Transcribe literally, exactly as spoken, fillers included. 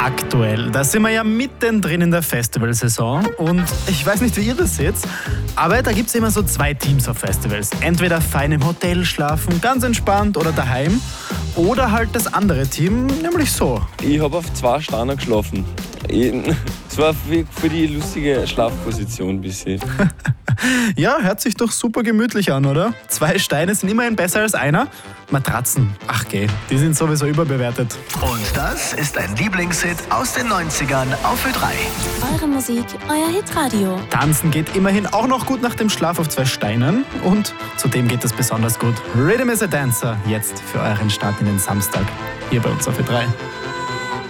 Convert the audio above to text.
aktuell. Da sind wir ja mittendrin in der Festivalsaison und ich weiß nicht, wie ihr das seht, aber da gibt es immer so zwei Teams auf Festivals. Entweder fein im Hotel schlafen, ganz entspannt oder daheim, oder halt das andere Team, nämlich so. Ich habe auf zwei Steinen geschlafen. Es war für, für die lustige Schlafposition ein bisschen. Ja, hört sich doch super gemütlich an, oder? Zwei Steine sind immerhin besser als einer. Matratzen, ach geh, die sind sowieso überbewertet. Und das ist ein Lieblingshit aus den neunzigern auf Ö drei. Eure Musik, euer Hitradio. Tanzen geht immerhin auch noch gut nach dem Schlaf auf zwei Steinen und zudem geht es besonders gut. Rhythm is a Dancer, jetzt für euren Start in den Samstag, hier bei uns auf Ö drei.